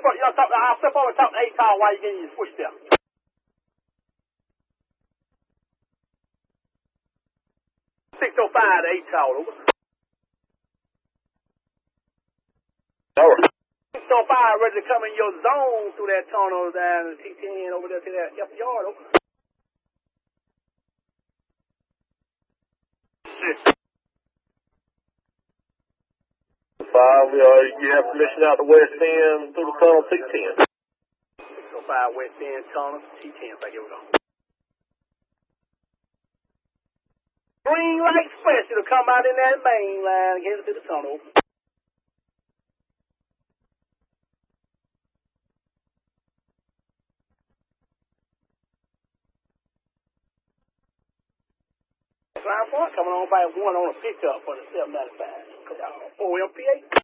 I'll step over and talk to A-Town while you're getting your switch there. 605 to A-Town, over. Over. 605 ready to come in your zone through that tunnel down T10 over there to that F yard, over. You have permission out the west end through the tunnel T10. 605 west end tunnel T10, so here we go. Green light special to come out in that main line and get into the tunnel. Ground point coming on by 1 on a pickup for the 795. OMPA.